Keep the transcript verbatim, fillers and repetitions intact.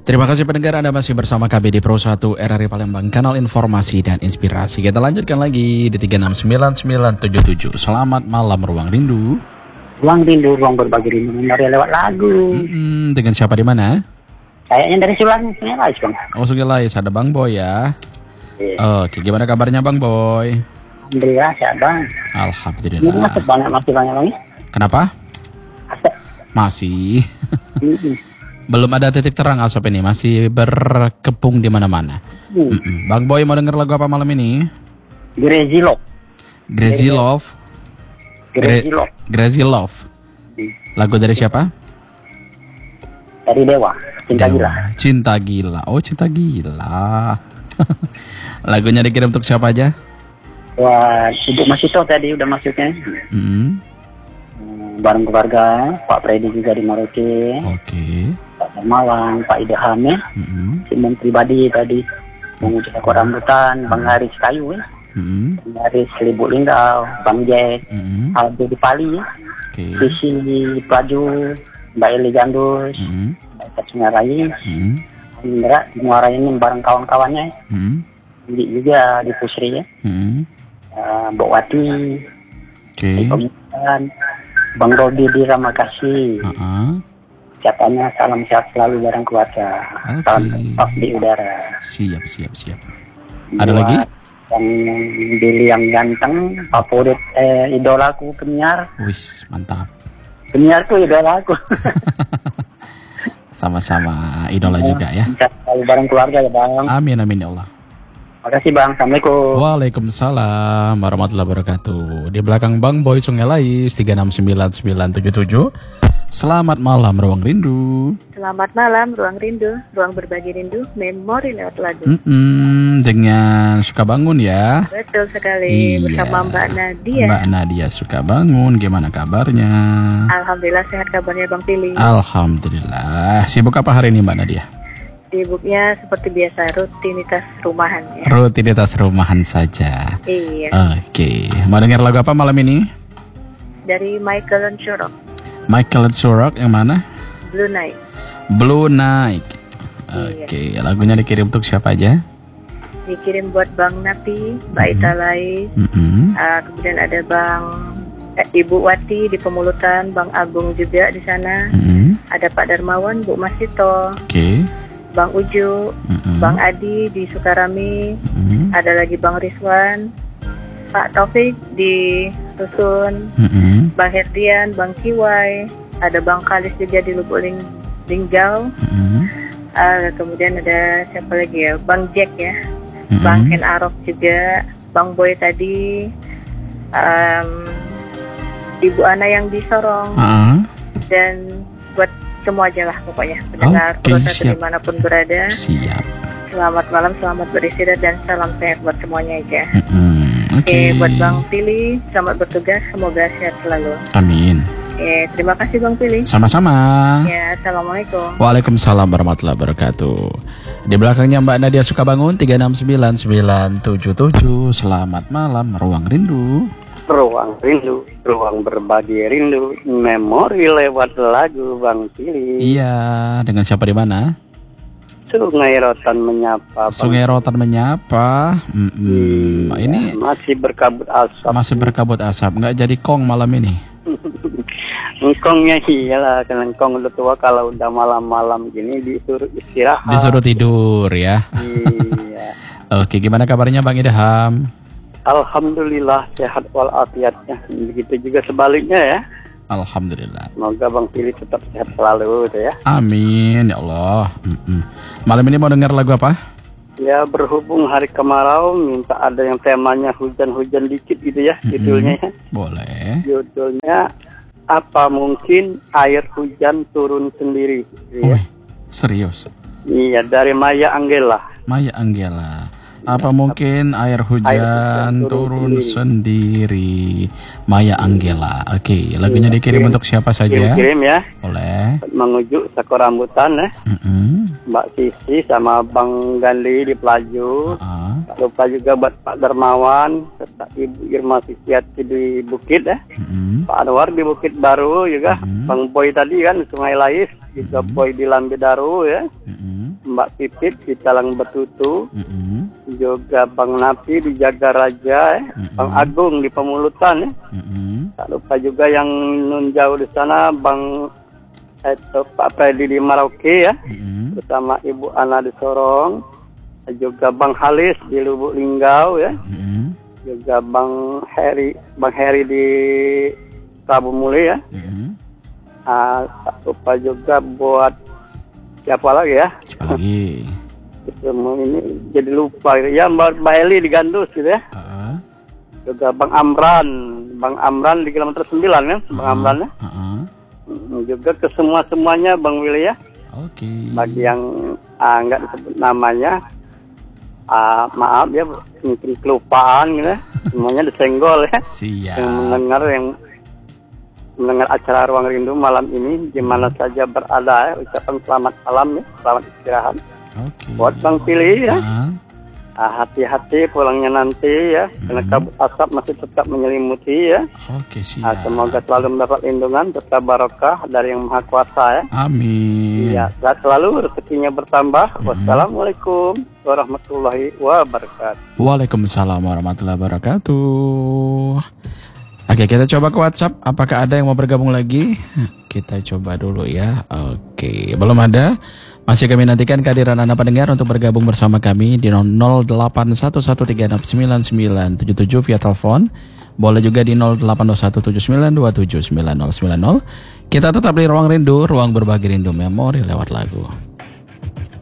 Terima kasih pendengar, Anda masih bersama K B di Pro satu R R I Palembang, kanal informasi dan inspirasi. Kita lanjutkan lagi di tiga enam sembilan sembilan tujuh tujuh. Selamat malam Ruang Rindu. Ruang Rindu, ruang berbagi rindu dari lewat lagu. Mm-mm, dengan siapa di mana? Kayaknya dari Sulang, Sungai Lais, Bang. Oh, Sungai Lais, ada Bang Boy ya. Iya. Oke, gimana kabarnya Bang Boy? Alhamdulillah, sehat, Bang. Ini Alhamdulillah. masih banyak, masih banyak lagi. Kenapa? Asap. Masih. Mm-mm. Belum ada titik terang asap ini, masih berkepung di mana-mana. Hmm. Mm-mm. Bang Boy mau denger lagu apa malam ini? Crazy Love. Crazy Love. Crazy Love. Crazy Love. Hmm. Lagu dari siapa? Dari Dewa, Cinta Dewa. Gila. Cinta Gila. Oh, Cinta Gila. Lagunya dikirim untuk siapa aja? Wah, Ibu masih tahu tadi udah masuknya. Hmm. Hmm, bareng keluarga, Pak Freddy juga di Maroke, Oke. Pak Dermawan, Pak Idham ya. Hmm. Simon pribadi tadi. Bang Uji Ekor Rambutan, Bang Haris Kayu ya. Hmm. Bang Haris Libuk Linggau, Bang Jack, Hmm. Aldo di Pali ya. Oke. Sisi Pelaju, Mbak Eli Gandus, Hmm. Mbak Sungai Rai, Hmm. Indra di Muara ini bareng kawan-kawannya, Hmm. Indi juga di Pusri ya, Hmm. uh, Mbak Wati, Oke. di Pemikiran, Bang Robi di Ramakasih, Uh-uh. katanya salam sehat selalu bareng keluarga, Oke. salam tetap di udara. Siap, siap, siap. Ada Buat lagi? Yang Billy yang ganteng, favorit eh, idolaku penyiar, Wis, mantap. penyiarku idolaku. Sama-sama idola juga ya. Sehat selalu bareng keluarga ya Bang. Amin, amin ya Allah. Makasih Bang, Assalamualaikum. Waalaikumsalam warahmatullahi wabarakatuh. Di belakang Bang Boy Sungai Lais tiga enam sembilan sembilan tujuh tujuh. Selamat malam Ruang Rindu. Selamat malam, Ruang Rindu, ruang berbagi rindu, memori lewat lagu. Mm-mm, dengan Suka Bangun ya. Betul sekali, Iya. bersama Mbak Nadia. Mbak Nadia Suka Bangun, gimana kabarnya? Alhamdulillah sehat kabarnya Bang Pili. Alhamdulillah. Sibuk apa hari ini Mbak Nadia? Sibuknya seperti biasa, rutinitas rumahan ya. Rutinitas rumahan saja. Iya, Oke, mau dengar lagu apa malam ini? dari Michael Ansurok, Michael Surrock yang mana? Blue Night. Blue Night. Iya. Oke, lagunya dikirim untuk siapa aja? Dikirim buat Bang Napi, Mbak Mhm. Italai, Mm-mm. uh, kemudian ada Bang eh, Ibu Wati di Pemulutan, Bang Agung juga di sana. Mm-mm. Ada Pak Darmawan, Bu Masito, Oke. Bang Uju, Mm-mm. Bang Adi di Sukarami, Mm-mm. ada lagi Bang Rizwan, Pak Taufik di Rusun, Mm-mm. Bang Herdian, Bang Kiwai, ada Bang Kalis juga di Lubuk Ling Linggau, Mm-mm. uh, kemudian ada siapa lagi ya, Bang Jack ya, Mm-mm. Bang Ken Arok juga, Bang Boy tadi, um, Ibu Ana yang di Sorong, Ah, dan buat semua aja lah pokoknya pendengar Oke, Pro satu siap. dimanapun berada. siap. Selamat malam, selamat beristirahat dan salam sehat buat semuanya aja. Mm-mm. Oke. Oke, buat Bang Pili, selamat bertugas, semoga sehat selalu. Amin. Oke, terima kasih Bang Pili. Sama-sama. Ya, assalamualaikum. Waalaikumsalam warahmatullahi wabarakatuh. Di belakangnya Mbak Nadia Suka Bangun tiga enam sembilan sembilan tujuh tujuh. Selamat malam Ruang Rindu. Ruang Rindu, ruang berbagi rindu, memori lewat lagu Bang Pili. Iya, dengan siapa di mana? Sungai Rotan menyapa. Bang. Sungai Rotan menyapa. Mm-mm. Iya, Ini masih berkabut asap. masih berkabut asap, nggak jadi kong malam ini. Engkongnya iyalah, karena engkong udah tua kalau udah malam-malam gini disuruh istirahat. Disuruh tidur ya. Iya. Oke, gimana kabarnya Bang Idham? Alhamdulillah sehat walafiatnya. Begitu juga sebaliknya ya. Alhamdulillah. Semoga Bang Pili tetap sehat selalu gitu ya. Amin ya Allah. Mm-mm. Malam ini mau dengar lagu apa? Ya berhubung hari kemarau, minta ada yang temanya hujan-hujan dikit gitu ya, Mm-mm. judulnya ya. Boleh. Judulnya apa mungkin air hujan turun sendiri gitu ya. Wih, serius. Iya, dari Maya Anggela. Maya Anggela. Apa mungkin air hujan, Air hujan turun turun sendiri? Maya Anggela. Oke, lagunya Iya, dikirim kirim- untuk siapa saja? Kirim-kirim ya, Boleh. mengujuk Sakura Rambutan ya. Mm-mm. Mbak Sisi sama Bang Gandhi di Pelaju. Ah, Tak lupa juga buat Pak Darmawan, serta Ibu Irma Sisiati di Bukit ya. mm-mm. Pak Anwar di Bukit Baru juga. Mhm. Bang Boy tadi kan Sungai Lais, juga Mhm. Boy di Lambe Daru ya. Mm-mm. Mbak Pipit di Talang Betutu, Mm-mm. juga Bang Napi di Jagaraja, eh. Mm-mm. Bang Agung di Pemulutan, eh. Mm-mm. Tak lupa juga yang nun jauh di sana Bang itu Pak Freddy di Merauke ya, Mm-mm. bersama Ibu Ana di Sorong, juga Bang Halis di Lubuk Linggau ya, Mm-mm. juga Bang Heri, Bang Heri di Prabu Muli ya. Mm-mm. Ah, tak lupa juga buat siapa lagi ya? Siapa lagi? Semua ini jadi lupa gitu. Ya Mbak Mbak Eli di Gandus gitu ya. Uh-uh. Juga Bang Amran, Bang Amran di kilometer sembilan kan, Bang Amran ya. Uh-uh. Mm, Juga ke semua semuanya Bang Willy ya. Oke. Bagi yang ah, nggak disebut namanya, ah, maaf ya, mungkin kelupaan gitu ya. Semuanya disenggol ya. Siap. Yang mendengar yang mendengar acara Ruang Rindu malam ini di mana saja berada ya, ucapan selamat malam ya, selamat istirahat. Oke. Buat Bang Pilih ya, Ah, ah, hati-hati pulangnya nanti ya, karena kabut asap masih tetap menyelimuti ya. Oke, Ah, siap. semoga selalu mendapat lindungan serta barokah dari Yang Maha Kuasa ya. Amin. Ya, sehat selalu, rezekinya bertambah. Wassalamualaikum warahmatullahi wabarakatuh. Waalaikumsalam warahmatullahi wabarakatuh. Oke, kita coba ke WhatsApp. Apakah ada yang mau bergabung lagi? Kita coba dulu ya. Oke, belum ada. Masih kami nantikan kehadiran Anda pendengar untuk bergabung bersama kami di nol delapan satu satu tiga enam sembilan sembilan tujuh tujuh via telepon. Boleh juga di nol delapan dua satu tujuh sembilan dua tujuh sembilan nol sembilan nol. Kita tetap di Ruang Rindu, ruang berbagi rindu memori lewat lagu.